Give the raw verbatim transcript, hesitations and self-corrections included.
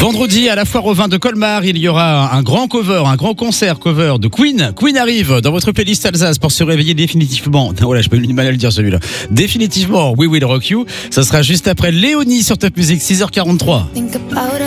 Vendredi, à la foire au vin de Colmar, il y aura un grand cover, un grand concert cover de Queen. Queen arrive dans votre playlist Alsace pour se réveiller définitivement. Voilà, je peux eu du mal à le dire celui-là. Définitivement, We Will Rock You. Ça sera juste après Léonie sur Top Music, six heures quarante-trois.